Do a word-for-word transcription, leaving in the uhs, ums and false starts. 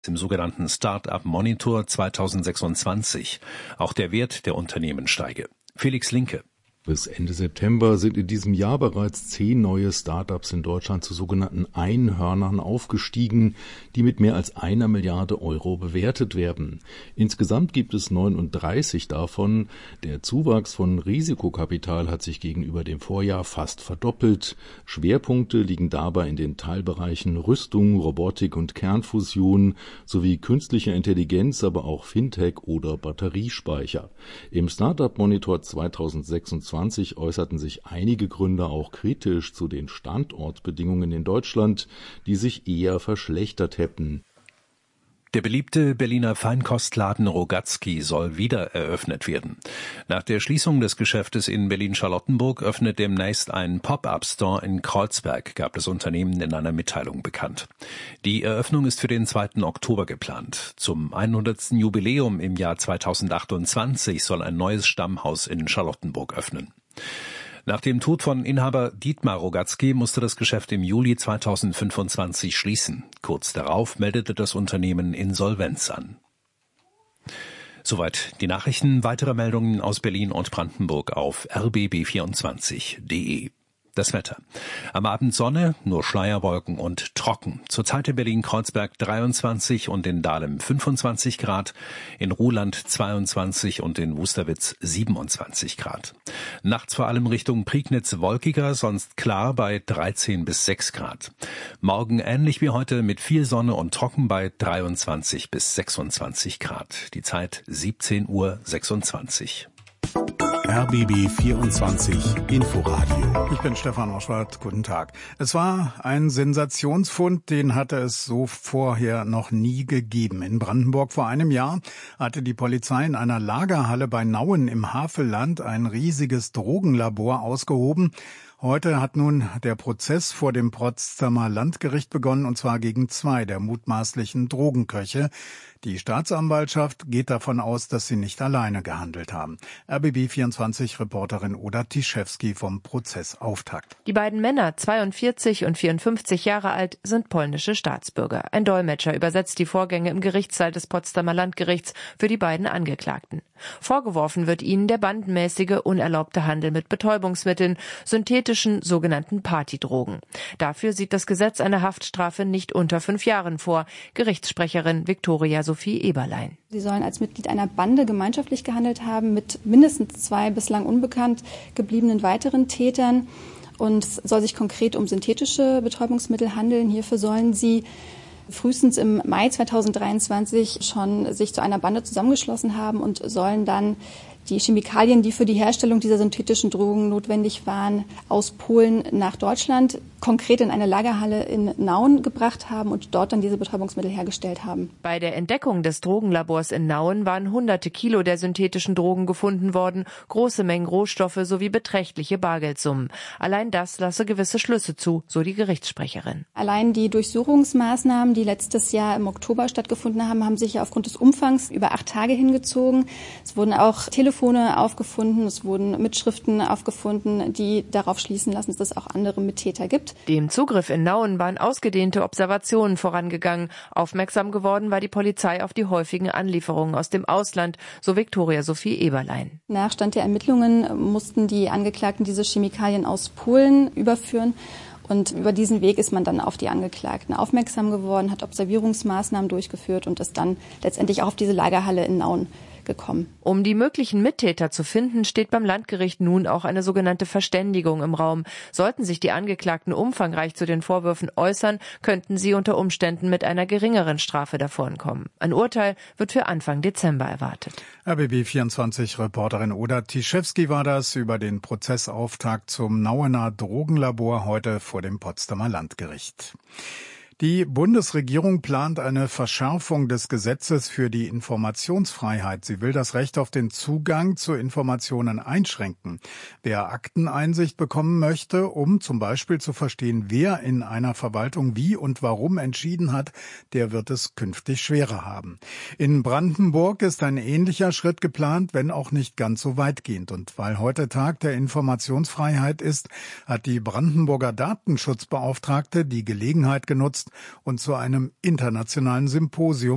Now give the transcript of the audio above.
im sogenannten Start-up Monitor zweitausendsechsundzwanzig. Auch der Wert der Unternehmen steige. Felix Linke. Bis Ende September sind in diesem Jahr bereits zehn neue Start-ups in Deutschland zu sogenannten Einhörnern aufgestiegen, die mit mehr als einer Milliarde Euro bewertet werden. Insgesamt gibt es neununddreißig davon. Der Zuwachs von Risikokapital hat sich gegenüber dem Vorjahr fast verdoppelt. Schwerpunkte liegen dabei in den Teilbereichen Rüstung, Robotik und Kernfusion sowie künstliche Intelligenz, aber auch Fintech oder Batteriespeicher. Im Start-up Monitor zweitausendsechsundzwanzig äußerten sich einige Gründer auch kritisch zu den Standortbedingungen in Deutschland, die sich eher verschlechtert hätten. Der beliebte Berliner Feinkostladen Rogatski soll wieder eröffnet werden. Nach der Schließung des Geschäftes in Berlin-Charlottenburg öffnet demnächst ein Pop-up-Store in Kreuzberg, gab das Unternehmen in einer Mitteilung bekannt. Die Eröffnung ist für den zweiten Oktober geplant. Zum hundertsten Jubiläum im Jahr zweitausendachtundzwanzig soll ein neues Stammhaus in Charlottenburg öffnen. Nach dem Tod von Inhaber Dietmar Rogatski musste das Geschäft im Juli zweitausendfünfundzwanzig schließen. Kurz darauf meldete das Unternehmen Insolvenz an. Soweit die Nachrichten. Weitere Meldungen aus Berlin und Brandenburg auf r b b vierundzwanzig punkt d e. Das Wetter. Am Abend Sonne, nur Schleierwolken und trocken. Zurzeit in Berlin-Kreuzberg dreiundzwanzig und in Dahlem fünfundzwanzig Grad, in Ruhland zweiundzwanzig und in Wusterwitz siebenundzwanzig Grad. Nachts vor allem Richtung Prignitz wolkiger, sonst klar bei dreizehn bis sechs Grad. Morgen ähnlich wie heute mit viel Sonne und trocken bei dreiundzwanzig bis sechsundzwanzig Grad. Die Zeit siebzehn Uhr sechsundzwanzig. R B B vierundzwanzig Inforadio. Ich bin Stefan Oschwart. Guten Tag. Es war ein Sensationsfund, den hatte es so vorher noch nie gegeben. In Brandenburg vor einem Jahr hatte die Polizei in einer Lagerhalle bei Nauen im Havelland ein riesiges Drogenlabor ausgehoben. Heute hat nun der Prozess vor dem Potsdamer Landgericht begonnen, und zwar gegen zwei der mutmaßlichen Drogenköche. Die Staatsanwaltschaft geht davon aus, dass sie nicht alleine gehandelt haben. R B B vierundzwanzig-Reporterin Oda Tiszewski vom Prozessauftakt. Die beiden Männer, zweiundvierzig und vierundfünfzig Jahre alt, sind polnische Staatsbürger. Ein Dolmetscher übersetzt die Vorgänge im Gerichtssaal des Potsdamer Landgerichts für die beiden Angeklagten. Vorgeworfen wird ihnen der bandenmäßige, unerlaubte Handel mit Betäubungsmitteln, synthetischen sogenannten Partydrogen. Dafür sieht das Gesetz eine Haftstrafe nicht unter fünf Jahren vor. Gerichtssprecherin Viktoria Sophie Eberlein. Sie sollen als Mitglied einer Bande gemeinschaftlich gehandelt haben mit mindestens zwei bislang unbekannt gebliebenen weiteren Tätern. Und es soll sich konkret um synthetische Betäubungsmittel handeln. Hierfür sollen sie frühestens im Mai zweitausenddreiundzwanzig schon sich zu einer Bande zusammengeschlossen haben und sollen dann die Chemikalien, die für die Herstellung dieser synthetischen Drogen notwendig waren, aus Polen nach Deutschland, konkret in eine Lagerhalle in Nauen gebracht haben und dort dann diese Betäubungsmittel hergestellt haben. Bei der Entdeckung des Drogenlabors in Nauen waren hunderte Kilo der synthetischen Drogen gefunden worden, große Mengen Rohstoffe sowie beträchtliche Bargeldsummen. Allein das lasse gewisse Schlüsse zu, so die Gerichtssprecherin. Allein die Durchsuchungsmaßnahmen, die letztes Jahr im Oktober stattgefunden haben, haben sich ja aufgrund des Umfangs über acht Tage hingezogen. Es wurden auch Telefone aufgefunden, es wurden Mitschriften aufgefunden, die darauf schließen lassen, dass es auch andere Mittäter gibt. Dem Zugriff in Nauen waren ausgedehnte Observationen vorangegangen. Aufmerksam geworden war die Polizei auf die häufigen Anlieferungen aus dem Ausland, so Viktoria Sophie Eberlein. Nach Stand der Ermittlungen mussten die Angeklagten diese Chemikalien aus Polen überführen. Und über diesen Weg ist man dann auf die Angeklagten aufmerksam geworden, hat Observierungsmaßnahmen durchgeführt und ist dann letztendlich auch auf diese Lagerhalle in Nauen gekommen. Um die möglichen Mittäter zu finden, steht beim Landgericht nun auch eine sogenannte Verständigung im Raum. Sollten sich die Angeklagten umfangreich zu den Vorwürfen äußern, könnten sie unter Umständen mit einer geringeren Strafe davonkommen. Ein Urteil wird für Anfang Dezember erwartet. R B B vierundzwanzig-Reporterin Oda Tiszewski war das über den Prozessauftakt zum Nauener Drogenlabor heute vor dem Potsdamer Landgericht. Die Bundesregierung plant eine Verschärfung des Gesetzes für die Informationsfreiheit. Sie will das Recht auf den Zugang zu Informationen einschränken. Wer Akteneinsicht bekommen möchte, um zum Beispiel zu verstehen, wer in einer Verwaltung wie und warum entschieden hat, der wird es künftig schwerer haben. In Brandenburg ist ein ähnlicher Schritt geplant, wenn auch nicht ganz so weitgehend. Und weil heute Tag der Informationsfreiheit ist, hat die Brandenburger Datenschutzbeauftragte die Gelegenheit genutzt und zu einem internationalen Symposium